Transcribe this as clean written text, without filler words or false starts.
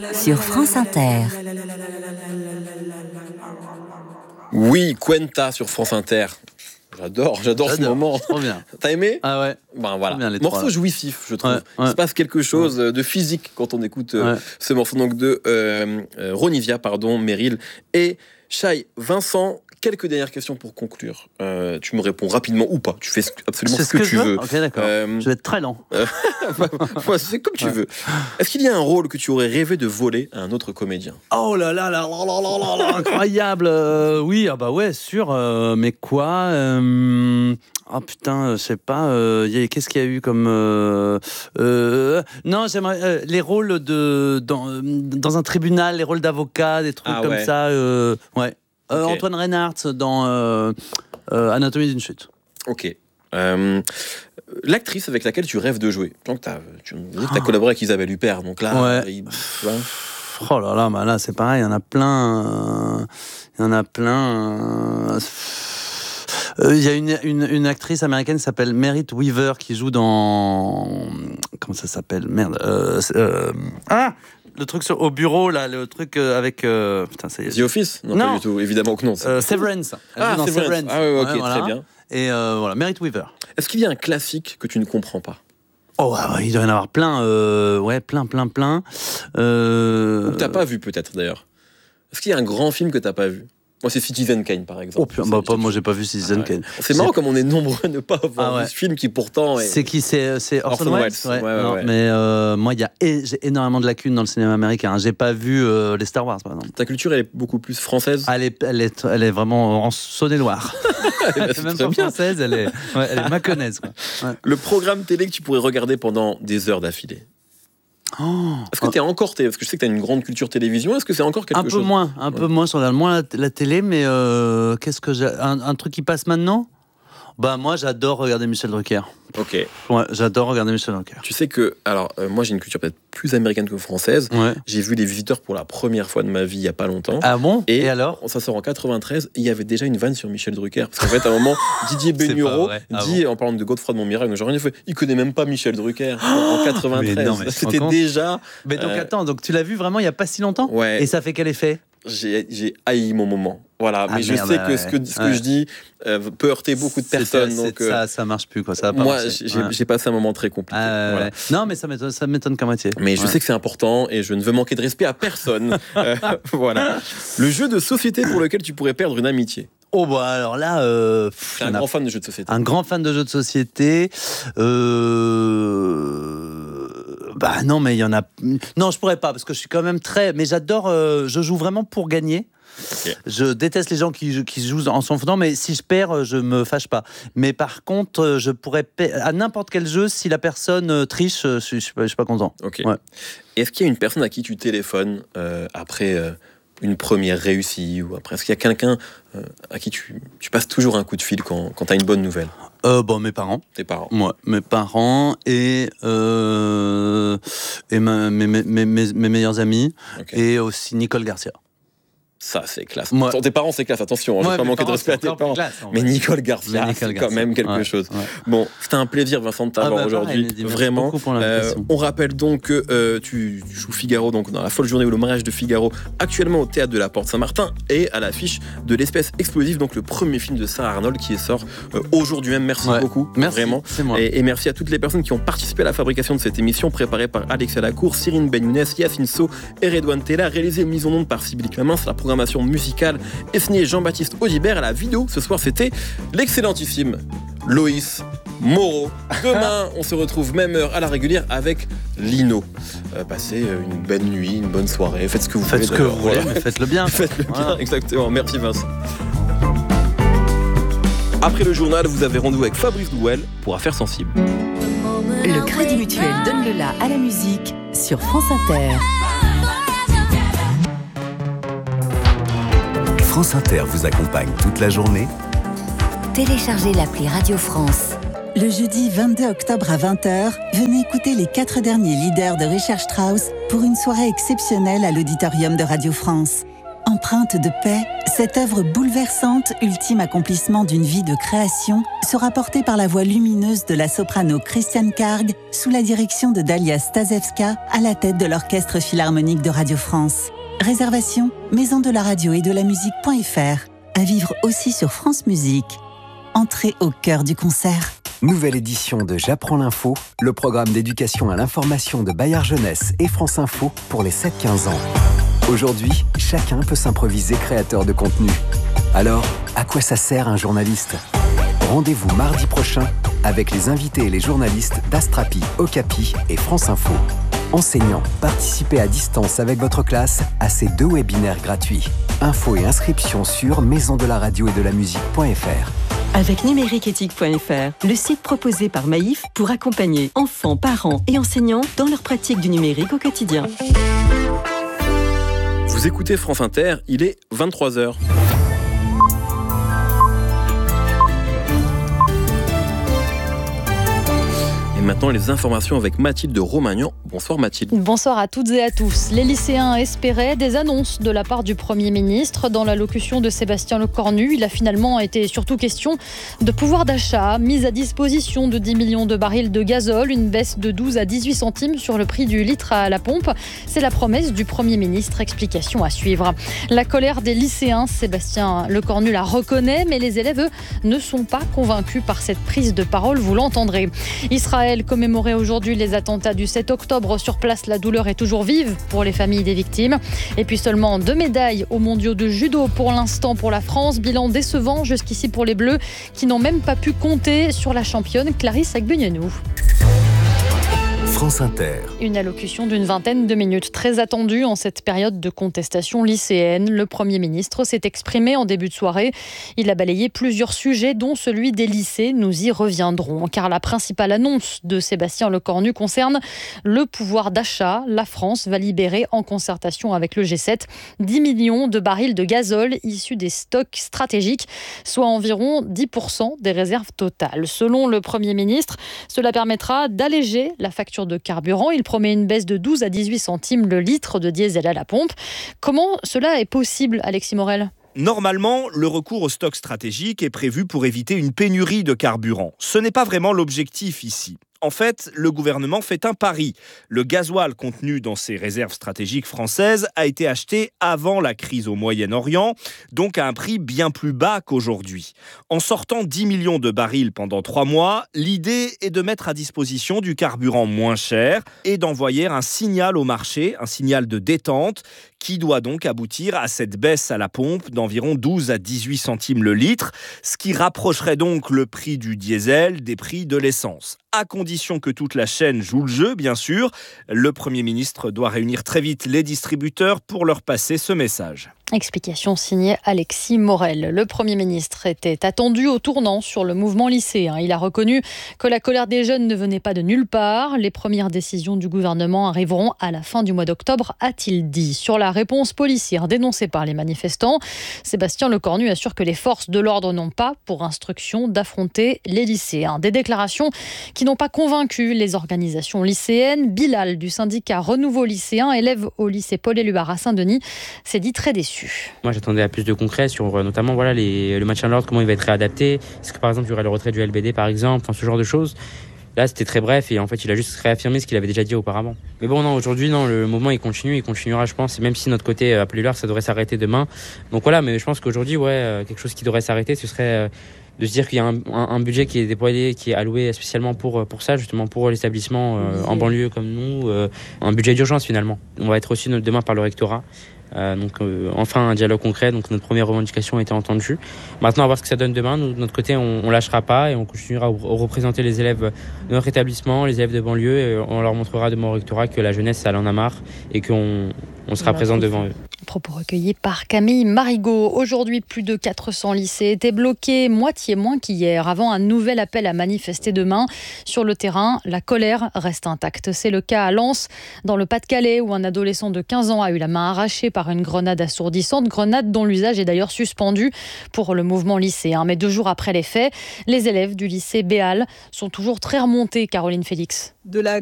sur France Inter. Oui, Cuenta sur France Inter. J'adore ce moment. Trop bien. T'as aimé ? Ah ouais. Ben voilà. Bien, les Morceau trois, jouissif, je trouve. Ouais. Il se passe quelque chose de physique quand on écoute ce morceau donc de Ronivia, Meryl et Shai. Vincent, quelques dernières questions pour conclure. Tu me réponds rapidement ou pas. Tu fais absolument ce que tu veux. Ok, d'accord. Je vais être très lent. C'est comme tu veux. Est-ce qu'il y a un rôle que tu aurais rêvé de voler à un autre comédien ? Oh là là là là là là là, incroyable. Oui, ah bah ouais, sûr. Mais quoi Oh putain, je sais pas. Qu'est-ce qu'il y a eu comme non, j'aimerais les rôles dans un tribunal, les rôles d'avocat, des trucs comme ça. Ouais. Okay. Antoine Reinhardt dans Anatomie d'une chute. Ok. L'actrice avec laquelle tu rêves de jouer. Donc tu me dis que tu as collaboré avec Isabelle Huppert. Donc là, oh là là, bah là c'est pareil, il y en a plein. Il y a une actrice américaine qui s'appelle Merritt Weaver qui joue dans... Comment ça s'appelle ? Merde. Le truc au bureau, là, le truc avec... Putain, ça y est. The Office ? Non, pas du tout, évidemment que non. Severance. Severance. Ah oui, ok, voilà. très bien. Et voilà, Merritt Weaver. Est-ce qu'il y a un classique que tu ne comprends pas ? Oh, il doit y en avoir plein. Plein. Ou que t'as pas vu, peut-être, d'ailleurs. Est-ce qu'il y a un grand film que t'as pas vu ? Moi, c'est Citizen Kane, par exemple. Moi, j'ai pas vu Citizen Kane. C'est marrant comme on est nombreux à ne pas avoir vu ce film qui pourtant est... C'est Orson Welles. Ouais. Mais moi, j'ai énormément de lacunes dans le cinéma américain. J'ai pas vu les Star Wars, par exemple. Ta culture, elle est beaucoup plus française ? Elle est vraiment en Saône-et-Loire. Elle est même pas française, elle est maconnaise. Ouais. Le programme télé que tu pourrais regarder pendant des heures d'affilée ? Est-ce que t'es encore télé ? Parce que je sais que t'as une grande culture télévision. Est-ce que c'est encore quelque chose ? Un peu moins. Je regarde moins la télé, mais qu'est-ce que j'ai un truc qui passe maintenant ? Bah moi j'adore regarder Michel Drucker. Ok. Ouais, j'adore regarder Michel Drucker. Tu sais que, moi j'ai une culture peut-être plus américaine que française. Ouais. J'ai vu Les Visiteurs pour la première fois de ma vie il y a pas longtemps. Ah bon ? Et alors ? Ça sort en 93 et il y avait déjà une vanne sur Michel Drucker. Parce qu'en fait à un moment Didier Bénureau dit en parlant de Godefroy de Montmirail, genre il connaît même pas Michel Drucker en 93. Mais non, mais c'était déjà. Mais donc attends, donc tu l'as vu vraiment il y a pas si longtemps ? Ouais. Et ça fait quel effet ? J'ai haï mon moment. Voilà, mais je sais que ce que je dis peut heurter beaucoup de personnes. Donc, ça marche plus, quoi. Ça va pas moi, marcher. j'ai passé un moment très compliqué. Voilà. Non, mais ça m'étonne qu'à moitié. Mais je sais que c'est important et je ne veux manquer de respect à personne. Voilà. Le jeu de société pour lequel tu pourrais perdre une amitié. Oh bah alors là, t'es un grand fan de jeux de société. Un grand fan de jeux de société. Bah non, mais il y en a. Non, je pourrais pas parce que je suis quand même très. Mais j'adore. Je joue vraiment pour gagner. Okay. Je déteste les gens qui jouent en s'en foutant, mais si je perds, je me fâche pas. Mais par contre, je pourrais à n'importe quel jeu, si la personne triche, je suis pas content. Ok. Ouais. Est-ce qu'il y a une personne à qui tu téléphones après une première réussie ou après, est-ce qu'il y a quelqu'un à qui tu passes toujours un coup de fil quand tu as une bonne nouvelle ? Mes parents. Tes parents. Moi, mes parents et mes meilleurs amis, okay. Et aussi Nicole Garcia. Ça, c'est classe. Moi, tes parents, c'est classe. Attention, je ne vais pas manquer de respect à tes parents. Classe, mais Nicole Garcia, c'est quand même quelque chose. Ouais. Bon, c'était un plaisir, Vincent, de t'avoir aujourd'hui. Vraiment. On rappelle donc que tu joues Figaro donc, dans La Folle Journée ou Le Mariage de Figaro, actuellement au Théâtre de la Porte Saint-Martin et à l'affiche de L'Espèce Explosive, donc le premier film de Sarah Arnold qui sort aujourd'hui même. Merci beaucoup. Merci, vraiment. C'est moi. Et merci à toutes les personnes qui ont participé à la fabrication de cette émission, préparée par Alexia Lacour, Cyrine Benyounès, Yacine So et Redouane Tella, réalisée et mise en onde par Sybille Clamence. La programmation musicale est signée Jean-Baptiste Audibert. À la vidéo ce soir c'était l'excellentissime Loïs Moreau. Demain on se retrouve même heure à la régulière avec Lino. Passez une bonne nuit, une bonne soirée, faites ce que vous voulez. Faites ce que vous voulez, mais faites-le bien. Faites-le bien, exactement. Merci Vincent. Après le journal, vous avez rendez-vous avec Fabrice Douel pour Affaires sensibles. Le Crédit Mutuel donne le la à la musique sur France Inter. France Inter vous accompagne toute la journée. Téléchargez l'appli Radio France. Le jeudi 22 octobre à 20h, venez écouter les 4 derniers leaders de Richard Strauss pour une soirée exceptionnelle à l'auditorium de Radio France. Empreinte de paix, cette œuvre bouleversante, ultime accomplissement d'une vie de création, sera portée par la voix lumineuse de la soprano Christiane Karg sous la direction de Dalia Stasevska à la tête de l'Orchestre Philharmonique de Radio France. Réservation, maison de la radio et de la musique.fr. À vivre aussi sur France Musique. Entrez au cœur du concert. Nouvelle édition de J'apprends l'info, le programme d'éducation à l'information de Bayard Jeunesse et France Info pour les 7-15 ans. Aujourd'hui, chacun peut s'improviser créateur de contenu. Alors, à quoi ça sert un journaliste ? Rendez-vous mardi prochain avec les invités et les journalistes d'Astrapi, Okapi et France Info. Enseignants, participez à distance avec votre classe à ces 2 webinaires gratuits. Infos et inscriptions sur maisondelaradio-et-de-la-musique.fr. Avec numériqueéthique.fr, le site proposé par Maïf pour accompagner enfants, parents et enseignants dans leur pratique du numérique au quotidien. Vous écoutez France Inter, il est 23h. Et maintenant, les informations avec Mathilde Romagnan. Bonsoir Mathilde. Bonsoir à toutes et à tous. Les lycéens espéraient des annonces de la part du Premier ministre. Dans l'allocution de Sébastien Lecornu, il a finalement été surtout question de pouvoir d'achat, mise à disposition de 10 millions de barils de gazole, une baisse de 12 à 18 centimes sur le prix du litre à la pompe. C'est la promesse du Premier ministre. Explication à suivre. La colère des lycéens, Sébastien Lecornu la reconnaît, mais les élèves, eux, ne sont pas convaincus par cette prise de parole. Vous l'entendrez. Israël commémorait aujourd'hui les attentats du 7 octobre. Sur place, la douleur est toujours vive pour les familles des victimes. Et puis seulement 2 médailles aux mondiaux de judo pour l'instant pour la France. Bilan décevant jusqu'ici pour les Bleus qui n'ont même pas pu compter sur la championne Clarisse Agbenienou. France Inter. Une allocution d'une vingtaine de minutes, très attendue en cette période de contestation lycéenne. Le Premier ministre s'est exprimé en début de soirée. Il a balayé plusieurs sujets, dont celui des lycées. Nous y reviendrons, car la principale annonce de Sébastien Lecornu concerne le pouvoir d'achat. La France va libérer, en concertation avec le G7, 10 millions de barils de gazole issus des stocks stratégiques, soit environ 10% des réserves totales. Selon le Premier ministre, cela permettra d'alléger la facture de carburant. Il promet une baisse de 12 à 18 centimes le litre de diesel à la pompe. Comment cela est possible, Alexis Morel ? Normalement, le recours au stock stratégique est prévu pour éviter une pénurie de carburant. Ce n'est pas vraiment l'objectif ici. En fait, le gouvernement fait un pari. Le gasoil contenu dans ces réserves stratégiques françaises a été acheté avant la crise au Moyen-Orient, donc à un prix bien plus bas qu'aujourd'hui. En sortant 10 millions de barils pendant 3 mois, l'idée est de mettre à disposition du carburant moins cher et d'envoyer un signal au marché, un signal de détente, qui doit donc aboutir à cette baisse à la pompe d'environ 12 à 18 centimes le litre, ce qui rapprocherait donc le prix du diesel des prix de l'essence. À condition que toute la chaîne joue le jeu, bien sûr, le Premier ministre doit réunir très vite les distributeurs pour leur passer ce message. Explication signée Alexis Morel. Le Premier ministre était attendu au tournant sur le mouvement lycéen. Il a reconnu que la colère des jeunes ne venait pas de nulle part. Les premières décisions du gouvernement arriveront à la fin du mois d'octobre, a-t-il dit. Sur la réponse policière dénoncée par les manifestants, Sébastien Lecornu assure que les forces de l'ordre n'ont pas pour instruction d'affronter les lycéens. Des déclarations qui n'ont pas convaincu les organisations lycéennes. Bilal du syndicat Renouveau lycéen, élève au lycée Paul-Éluard à Saint-Denis, s'est dit très déçu. Moi, j'attendais à plus de concret sur notamment le maintien de l'ordre, comment il va être réadapté. Est-ce que par exemple, il y aurait le retrait du LBD par exemple, ce genre de choses. Là, c'était très bref et en fait, il a juste réaffirmé ce qu'il avait déjà dit auparavant. Mais bon, non, aujourd'hui, non, le mouvement, il continuera, je pense. Et même si notre côté, à Paul-Éluard, ça devrait s'arrêter demain. Donc voilà, mais je pense qu'aujourd'hui, quelque chose qui devrait s'arrêter, ce serait de se dire qu'il y a un budget qui est déployé, qui est alloué spécialement pour ça, justement pour l'établissement en banlieue comme nous. Un budget d'urgence, finalement. On va être aussi demain par le rectorat. Enfin un dialogue concret, donc notre première revendication a été entendue. Maintenant, on va voir ce que ça donne demain. Nous, de notre côté, on lâchera pas et on continuera à représenter les élèves de notre établissement, les élèves de banlieue, et on leur montrera demain au rectorat que la jeunesse, elle en a marre et qu'on sera présent devant eux. Propos recueillis par Camille Marigot. Aujourd'hui, plus de 400 lycées étaient bloqués, moitié moins qu'hier, avant un nouvel appel à manifester demain. Sur le terrain, la colère reste intacte. C'est le cas à Lens, dans le Pas-de-Calais, où un adolescent de 15 ans a eu la main arrachée par une grenade assourdissante, grenade dont l'usage est d'ailleurs suspendu pour le mouvement lycéen. Mais 2 jours après les faits, les élèves du lycée Béal sont toujours très remontés, Caroline Félix. De la